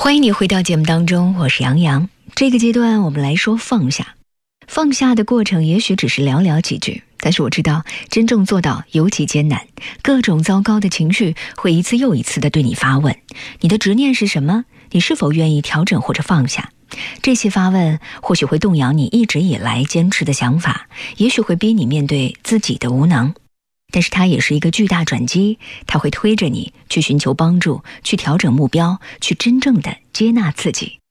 欢迎你回到节目当中，我是杨洋。这个阶段我们来说放下。放下的过程也许只是寥寥几句，但是我知道真正做到尤其艰难。各种糟糕的情绪会一次又一次地对你发问，你的执念是什么？你是否愿意调整或者放下？这些发问或许会动摇你一直以来坚持的想法，也许会逼你面对自己的无能，但是它也是一个巨大转机，它会推着你去寻求帮助，去调整目标，去真正的接纳自己。